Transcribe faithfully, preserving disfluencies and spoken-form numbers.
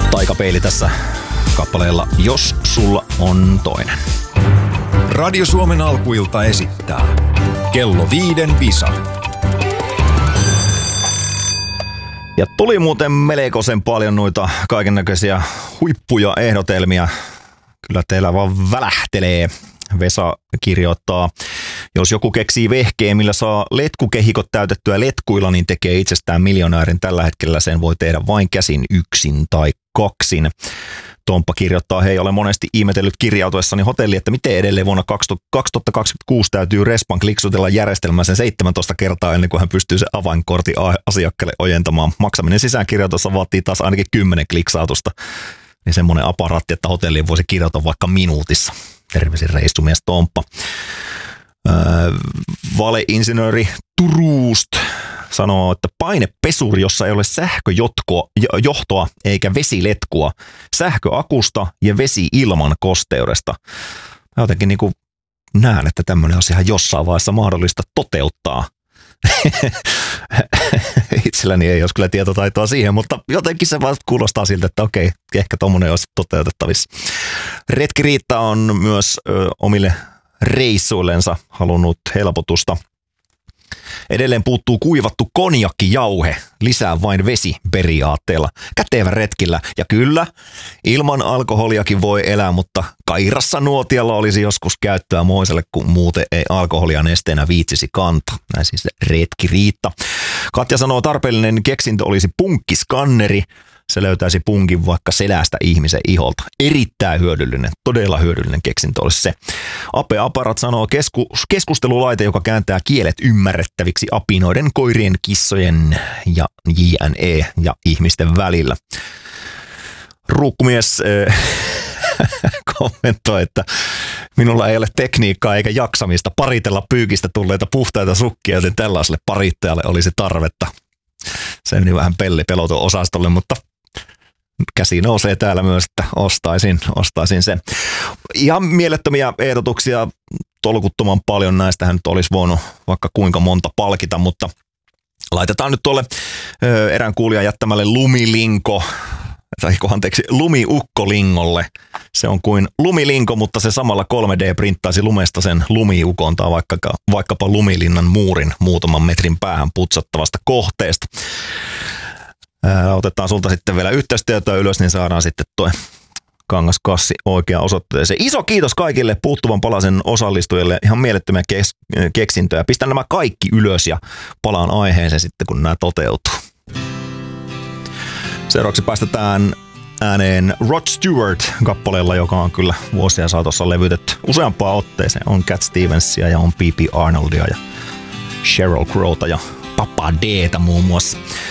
Taikapeili tässä kappaleella Jos sulla on toinen. Radio Suomen alkuilta esittää Kello viiden visa. Ja tuli muuten melkoisen paljon noita kaikennäköisiä huippuja ehdotelmia. Kyllä teillä vaan välähtelee. Vesa kirjoittaa, jos joku keksii vehkeen, millä saa letkukehikot täytettyä letkuilla, niin tekee itsestään miljonäärin. Tällä hetkellä sen voi tehdä vain käsin yksin tai kaksin. Tomppa kirjoittaa, hei, olen monesti ihmetellyt kirjautuessani hotelli, että miten edelleen vuonna kaksituhattakaksikymmentäkuusi täytyy Respan kliksutella järjestelmää sen seitsemäntoista kertaa ennen kuin hän pystyy sen avainkortin asiakkaalle ojentamaan. Maksaminen sisäänkirjoitussa vaatii taas ainakin kymmenen kliksautusta. Niin semmoinen aparaatti, että hotelliin voisi kirjoittaa vaikka minuutissa. Terveisin reissumies Tomppa. Öö, valeinsinööri Turuust sanoo, että painepesuri, jossa ei ole sähköjohtoa eikä vesiletkua, sähköakusta ja vesi ilman kosteudesta. Mä jotenkin niin kuin näen, että tämmöinen on ihan jossain vaiheessa mahdollista toteuttaa. Itselläni ei olisi kyllä tietotaitoa siihen, mutta jotenkin se vaan kuulostaa siltä, että okei, ehkä tommonen olisi toteutettavissa. Retki Riitta on myös ö, omille reissuillensa halunnut helpotusta. Edelleen puuttuu kuivattu konjakkijauhe, lisää vain vesi periaatteella. Kätevä retkillä. Ja kyllä, ilman alkoholiakin voi elää, mutta Kairassa nuotialla olisi joskus käyttöä moiselle, kun muuten ei alkoholia nesteenä viitsisi kantaa. Näin siis Retki Riitta. Katja sanoo, tarpeellinen keksintö olisi punkkiskanneri. Se löytäisi punkin vaikka selästä ihmisen iholta. Erittäin hyödyllinen, todella hyödyllinen keksintö olisi se. Ape Aparat sanoo kesku, keskustelulaite, joka kääntää kielet ymmärrettäviksi apinoiden, koirien, kissojen ja jne. Ja ihmisten välillä. Ruukkumies äh, kommentoi, että minulla ei ole tekniikkaa eikä jaksamista paritella pyykistä tulleita puhtaita sukkia, joten tällaiselle parittajalle olisi tarvetta. Se meni vähän pellipeloton osastolle, mutta käsi nousee täällä myös, että ostaisin, ostaisin sen. Ihan mielettömiä ehdotuksia, tolkuttoman paljon näistähän nyt olisi voinut vaikka kuinka monta palkita, mutta laitetaan nyt tuolle ö, erään kuulijan jättämälle lumilinko, tai anteeksi, lumiukkolingolle. Se on kuin lumilinko, mutta se samalla kolme D-printtaisi lumesta sen lumiukon tai vaikka, vaikkapa lumilinnan muurin muutaman metrin päähän putsattavasta kohteesta. Ää, otetaan sulta sitten vielä yhteistyötä ylös, niin saadaan sitten tuo kangaskassi oikeaan osoitteeseen. Iso kiitos kaikille puuttuvan palasen osallistujille. Ihan mielettömiä kes- keksintöjä. Pistän nämä kaikki ylös ja palaan aiheeseen sitten, kun nämä toteutuu. Seuraavaksi päästetään ääneen Rod Stewart kappaleella, joka on kyllä vuosia saatossa levytetty useampaan otteeseen. On Cat Stevensia ja on P P Arnoldia ja Sheryl Crowta ja Papa D:tä muun muassa.